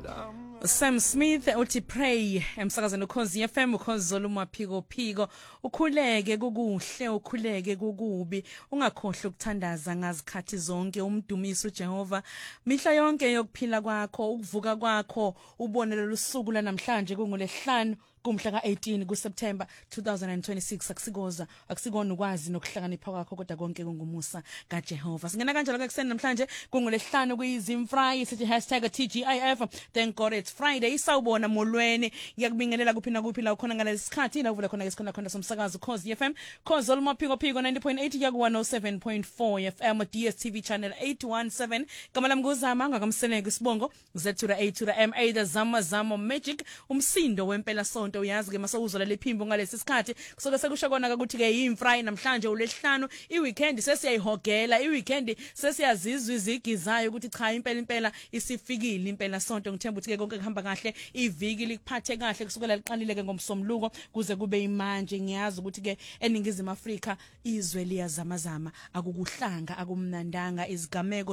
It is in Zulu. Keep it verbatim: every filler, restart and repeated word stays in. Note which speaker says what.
Speaker 1: Sam Smith uthi pray emsakazweni ukhozi F M ukhozi zoluma phiko phiko ukhuleke kukuhle ukhuleke kukubi ungakhohle ukuthandaza ngazikhathi zonke umdumisa uJehova mihla yonke yokuphila kwakho ukuvuka kwakho ubone lelusuku lanamhlanje kungolesihlanu kumhla ka-eighteen kuSeptember twenty twenty-six akusikoza akusikona ukwazi nokuhlakanipha kwakho kodwa konke kungumusa kaJehova singena kanjalo ke kuseni namhlanje kungolesihlanu kuyizimfry sithi hashtag T G I F thank God it's Friday isawubona molweni ngiyakubingelela kuphi na kuphi la ukhona ngalesikhathi la uvula khona ngesikhona khona somsakazo Khosi F M Khosi oluma phiko phiko ninety point eight yaku one oh seven point four F M D S T V channel eight one seven kamala mnguzama ngakamseleke isibongo Z to the A to the M A the zama zama magic umsindo wempela sonto uyazi ke masawuzola lephimbo ngalesi sikhathi kusoke sekusho kona ukuthi ke yimfry namhlanje ulesihlanu iweekend sesiyayihogela iweekend sesiyazizwa izigizayo ukuthi cha impela impela isifikile impela sonto ngithemba ukuthi ke konke kuhamba kahle iviki likuphathe kahle kusukela liqalile ke ngomsomluko kuze kube imanje ngiyazi ukuthi ke eningizimu Afrika izwe liyazamazama akukuhlanga akumnandanga izigameko